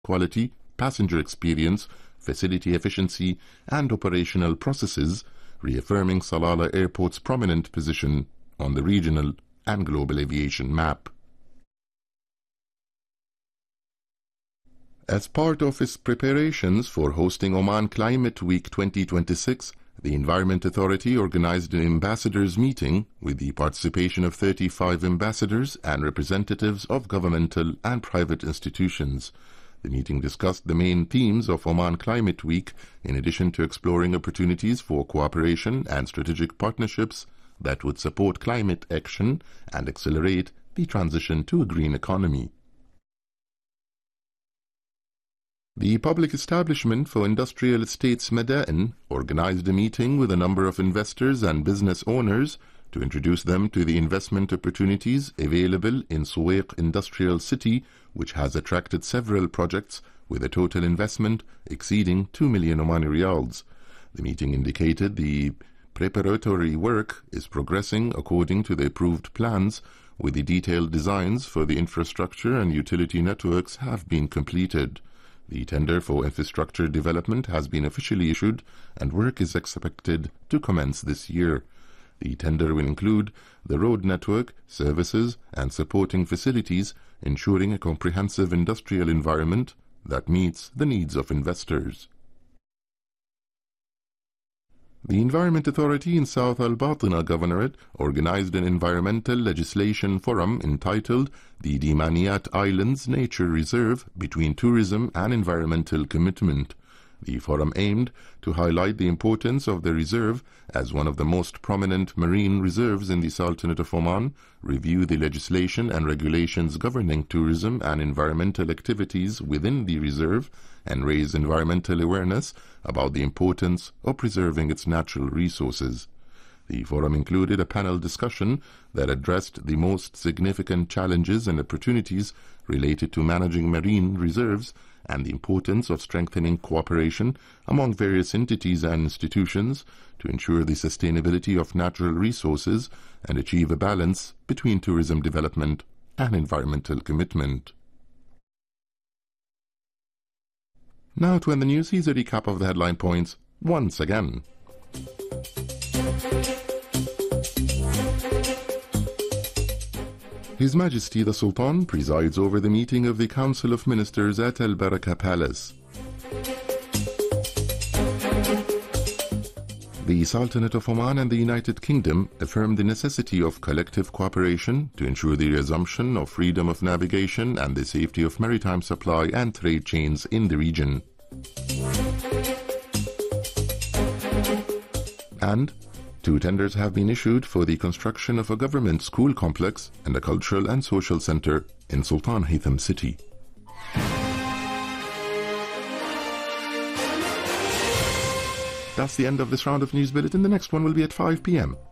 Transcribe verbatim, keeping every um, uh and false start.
quality, passenger experience, facility efficiency, and operational processes, reaffirming Salalah Airport's prominent position on the regional and global aviation map. As part of its preparations for hosting Oman Climate Week twenty twenty-six, the Environment Authority organized an ambassadors meeting with the participation of thirty-five ambassadors and representatives of governmental and private institutions. The meeting discussed the main themes of Oman Climate Week, in addition to exploring opportunities for cooperation and strategic partnerships that would support climate action and accelerate the transition to a green economy. The Public Establishment for Industrial Estates Mada'in organized a meeting with a number of investors and business owners to introduce them to the investment opportunities available in Suwaiq Industrial City, which has attracted several projects with a total investment exceeding two million Omani riyals. The meeting indicated the preparatory work is progressing according to the approved plans, with the detailed designs for the infrastructure and utility networks have been completed. The tender for infrastructure development has been officially issued, and work is expected to commence this year. The tender will include the road network, services, and supporting facilities, ensuring a comprehensive industrial environment that meets the needs of investors. The Environment Authority in South Al Batina Governorate organized an environmental legislation forum entitled The Dimaniyat Islands Nature Reserve Between Tourism and Environmental Commitment. The forum aimed to highlight the importance of the reserve as one of the most prominent marine reserves in the Sultanate of Oman, review the legislation and regulations governing tourism and environmental activities within the reserve, and raise environmental awareness about the importance of preserving its natural resources. The forum included a panel discussion that addressed the most significant challenges and opportunities related to managing marine reserves and the importance of strengthening cooperation among various entities and institutions to ensure the sustainability of natural resources and achieve a balance between tourism development and environmental commitment. Now to end the news, here's a recap of the headline points once again. His Majesty the Sultan presides over the meeting of the Council of Ministers at Al Baraka Palace. The Sultanate of Oman and the United Kingdom affirm the necessity of collective cooperation to ensure the resumption of freedom of navigation and the safety of maritime supply and trade chains in the region. And two tenders have been issued for the construction of a government school complex and a cultural and social center in Sultan Haytham City. That's the end of this round of News Bulletin. The next one will be at five p m